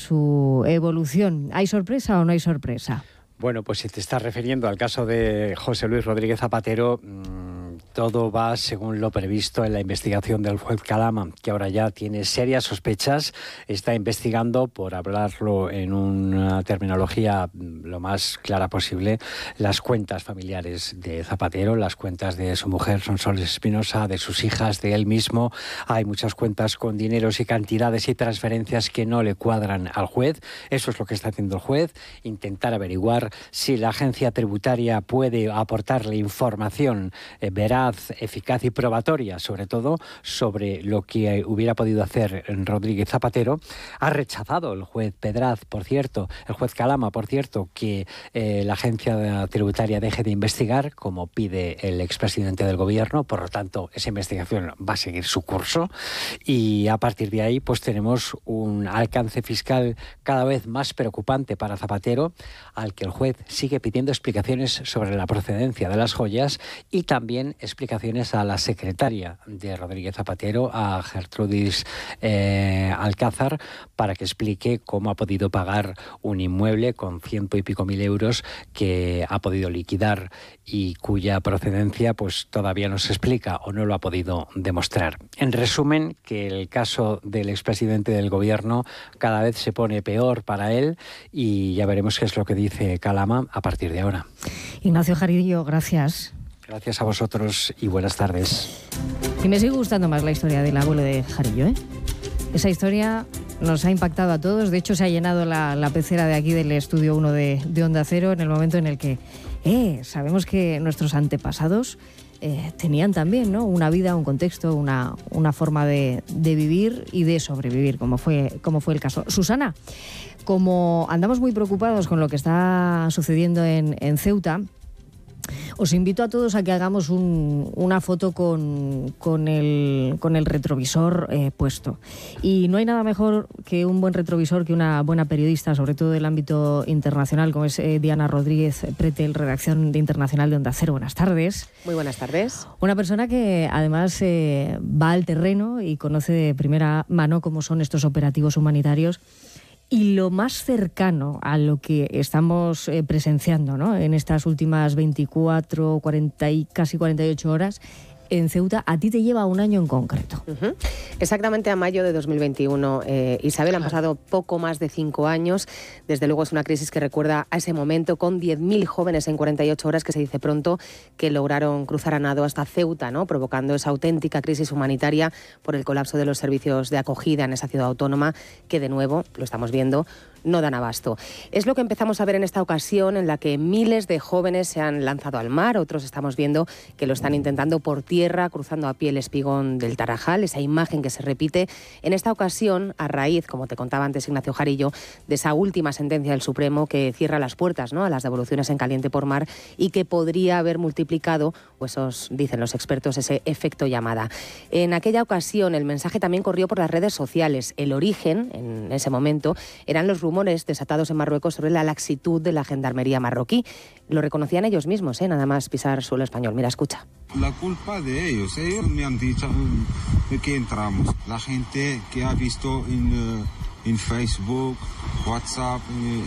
su evolución. ¿Hay sorpresa o no hay sorpresa? Bueno, pues si te estás refiriendo al caso de José Luis Rodríguez Zapatero, todo va según lo previsto en la investigación del juez Calama, que ahora ya tiene serias sospechas. Está investigando, por hablarlo en una terminología lo más clara posible, las cuentas familiares de Zapatero. Las cuentas de su mujer Sonsoles Espinosa, de sus hijas, de él mismo. Hay muchas cuentas con dineros y cantidades y transferencias que no le cuadran al juez. Eso es lo que está haciendo el juez, intentar averiguar si la agencia tributaria puede aportarle información veraz, eficaz y probatoria, sobre todo sobre lo que hubiera podido hacer Rodríguez Zapatero. Ha rechazado el juez Pedraz, por cierto, el juez Calama, por cierto, que la agencia tributaria deje de investigar, como pide el expresidente del gobierno. Por lo tanto, esa investigación va a seguir su curso y a partir de ahí pues tenemos un alcance fiscal cada vez más preocupante para Zapatero, al que el juez sigue pidiendo explicaciones sobre la procedencia de las joyas y también explicaciones a la secretaria de Rodríguez Zapatero, a Gertrudis Alcázar, para que explique cómo ha podido pagar un inmueble con 100 y pico mil euros que ha podido liquidar y cuya procedencia pues todavía no se explica o no lo ha podido demostrar. En resumen, que el caso del expresidente del gobierno cada vez se pone peor para él y ya veremos qué es lo que dice Calama a partir de ahora. Ignacio Jarillo, gracias. Gracias a vosotros y buenas tardes. Y me sigue gustando más la historia del abuelo de Jarillo, ¿eh? Esa historia nos ha impactado a todos. De hecho, se ha llenado la pecera de aquí del Estudio 1 de Onda Cero en el momento en el que sabemos que nuestros antepasados tenían también, ¿no?, una vida, un contexto, una forma de vivir y de sobrevivir, como fue el caso. Susana, como andamos muy preocupados con lo que está sucediendo en Ceuta, os invito a todos a que hagamos una foto con el retrovisor puesto. Y no hay nada mejor que un buen retrovisor, que una buena periodista, sobre todo del ámbito internacional, como es Diana Rodríguez Pretel, redacción de Internacional de Onda Cero. Buenas tardes. Muy buenas tardes. Una persona que además va al terreno y conoce de primera mano cómo son estos operativos humanitarios. Y lo más cercano a lo que estamos presenciando, ¿no?, en estas últimas 24, 40 y casi 48 horas en Ceuta, a ti te lleva un año en concreto. Uh-huh. Exactamente a mayo de 2021. Isabel, han pasado poco más de 5 años. Desde luego es una crisis que recuerda a ese momento, con 10.000 jóvenes en 48 horas, que se dice pronto, que lograron cruzar a nado hasta Ceuta, ¿no?, provocando esa auténtica crisis humanitaria por el colapso de los servicios de acogida en esa ciudad autónoma, que de nuevo, lo estamos viendo, no dan abasto. Es lo que empezamos a ver en esta ocasión, en la que miles de jóvenes se han lanzado al mar. Otros estamos viendo que lo están intentando por tierra, cruzando a pie el espigón del Tarajal, esa imagen que se repite en esta ocasión a raíz, como te contaba antes Ignacio Jarillo, de esa última sentencia del Supremo que cierra las puertas, ¿no?, a las devoluciones en caliente por mar, y que podría haber multiplicado, pues dicen los expertos, ese efecto llamada. En aquella ocasión el mensaje también corrió por las redes sociales. El origen, en ese momento, eran los rumores desatados en Marruecos sobre la laxitud de la gendarmería marroquí. Lo reconocían ellos mismos, nada más pisar suelo español. Mira, escucha. La culpa de ellos me han dicho que entramos. La gente que ha visto en Facebook, WhatsApp,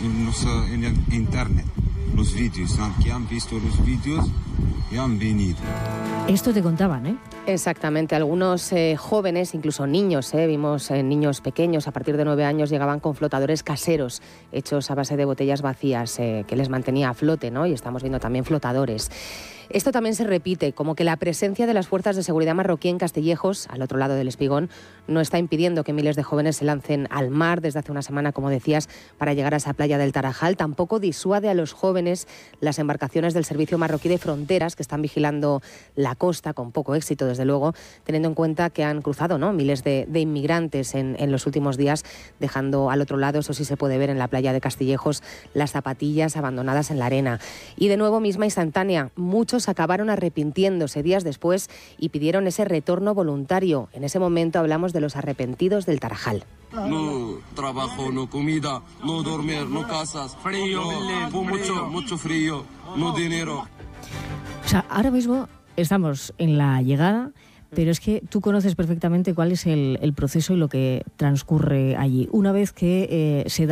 en Internet, los vídeos, que han visto los vídeos y han venido. Esto te contaban, ¿eh? Exactamente. Algunos jóvenes, incluso niños, vimos niños pequeños, a partir de 9 años, llegaban con flotadores caseros, hechos a base de botellas vacías, que les mantenía a flote, ¿no? Y estamos viendo también flotadores. Esto también se repite, como que la presencia de las fuerzas de seguridad marroquí en Castillejos, al otro lado del espigón, no está impidiendo que miles de jóvenes se lancen al mar desde hace una semana, como decías, para llegar a esa playa del Tarajal. Tampoco disuade a los jóvenes las embarcaciones del Servicio Marroquí de Fronteras, que están vigilando la costa, con poco éxito, desde luego, teniendo en cuenta que han cruzado, ¿no?, miles de inmigrantes en los últimos días, dejando al otro lado, eso sí se puede ver en la playa de Castillejos, las zapatillas abandonadas en la arena. Y de nuevo, misma instantánea, muchos acabaron arrepintiéndose días después y pidieron ese retorno voluntario. En ese momento hablamos de los arrepentidos del Tarajal. No trabajo, no comida, no dormir, no casas, frío, mucho frío, no dinero. O sea, ahora mismo estamos en la llegada, pero es que tú conoces perfectamente cuál es el proceso y lo que transcurre allí. Una vez que se da